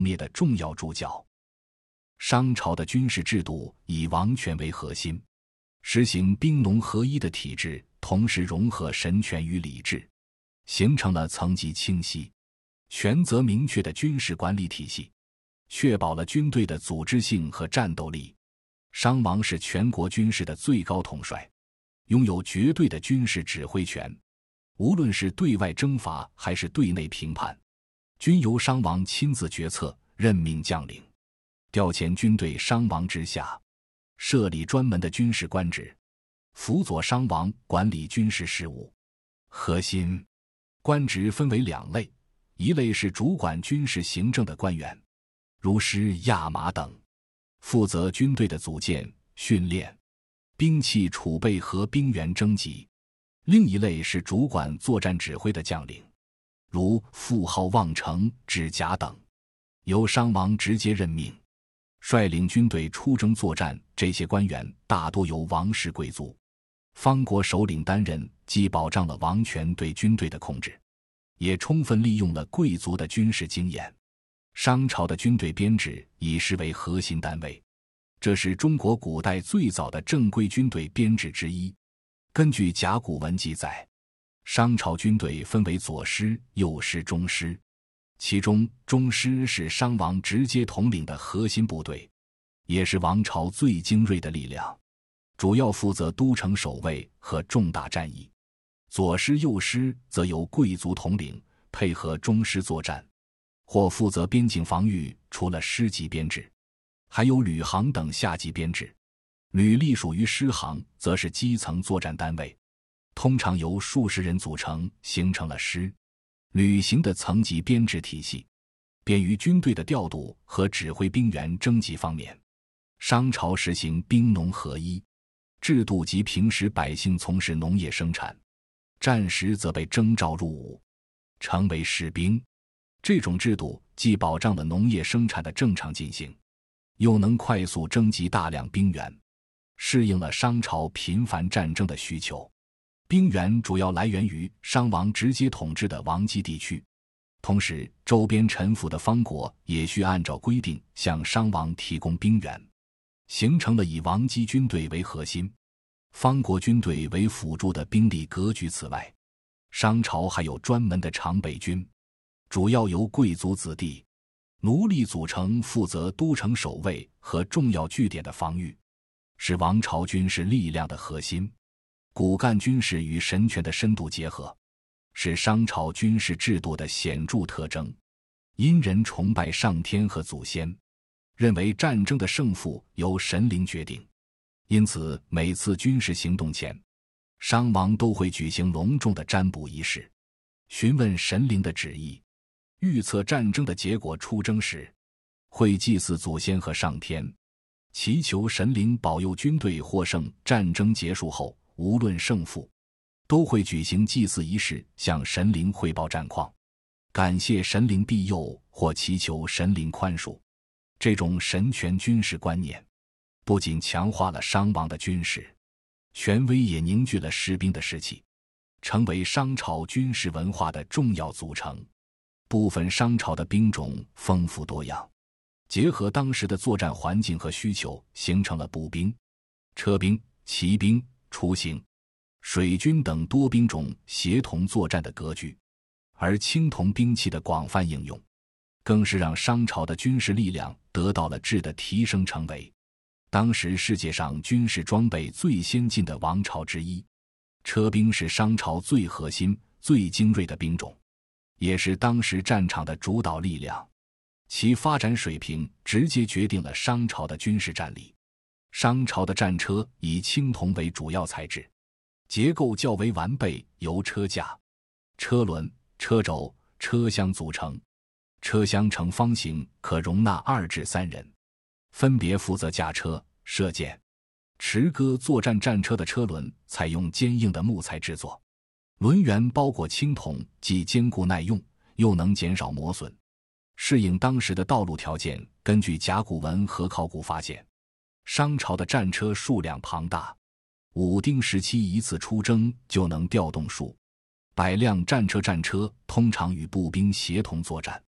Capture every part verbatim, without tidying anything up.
灭的重要主角。商朝的军事制度以王权为核心，实行兵农合一的体制，同时融合神权与礼制，形成了层级清晰、权责明确的军事管理体系，确保了军队的组织性和战斗力。商王是全国军事的最高统帅，拥有绝对的军事指挥权，无论是对外征伐还是对内平叛，均由商王亲自决策，任命将领，调遣军队商王之下，设立专门的军事官职，辅佐商王管理军事事务。核心官职分为两类，一类是主管军事行政的官员，如师、亚马等，负责军队的组建、训练、兵器储备和兵员征集；另一类是主管作战指挥的将领，如傅浩、望城、指甲等，由商王直接任命，率领军队出征作战。这些官员大多由王室贵族、方国首领担任，既保障了王权对军队的控制，也充分利用了贵族的军事经验。商朝的军队编制以师为核心单位，这是中国古代最早的正规军队编制之一。根据甲骨文记载，商朝军队分为左师、右师、中师，其中中师是商王直接统领的核心部队，也是王朝最精锐的力量，主要负责都城守卫和重大战役。左师、右师则由贵族统领，配合中师作战，或负责边境防御。除了师级编制，还有旅行等下级编制。旅隶属于师行，则是基层作战单位，通常由数十人组成，形成了师旅行的层级编制体系，便于军队的调度和指挥兵员征集方面。商朝实行兵农合一制度，及平时百姓从事农业生产，战时则被征召入伍，成为士兵。这种制度既保障了农业生产的正常进行，又能快速征集大量兵员，适应了商朝频繁战争的需求。兵源主要来源于商王直接统治的王畿地区，同时周边臣服的方国也需按照规定向商王提供兵源，形成了以王畿军队为核心、方国军队为辅助的兵力格局。此外，商朝还有专门的常备军，主要由贵族子弟、奴隶组成，负责都城守卫和重要据点的防御，是王朝军事力量的核心。骨干军事与神权的深度结合，是商朝军事制度的显著特征。殷人崇拜上天和祖先，认为战争的胜负由神灵决定，因此每次军事行动前，商王都会举行隆重的占卜仪式，询问神灵的旨意，预测战争的结果。出征时，会祭祀祖先和上天，祈求神灵保佑军队获胜。战争结束后，无论胜负，都会举行祭祀仪式，向神灵汇报战况，感谢神灵庇佑或祈求神灵宽恕。这种神权军事观念不仅强化了商王的军事权威，也凝聚了士兵的士气，成为商朝军事文化的重要组成部分。商朝的兵种丰富多样，结合当时的作战环境和需求，形成了步兵、车兵、骑兵、出行、水军等多兵种协同作战的格局。而青铜兵器的广泛应用，更是让商朝的军事力量得到了质的提升，成为当时世界上军事装备最先进的王朝之一。车兵是商朝最核心、最精锐的兵种，也是当时战场的主导力量，其发展水平直接决定了商朝的军事战力。商朝的战车以青铜为主要材质，结构较为完备，由车架、车轮、车轴、车厢组成。车厢呈方形，可容纳二至三人，分别负责驾车、射箭、持戈作战。战车的车轮采用坚硬的木材制作，轮缘包裹青铜，既坚固耐用，又能减少磨损，适应当时的道路条件。根据甲骨文和考古发现，商朝的战车数量庞大，武丁时期一次出征就能调动数百辆战车。战车通常与步兵协同作战，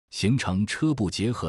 形成车部结合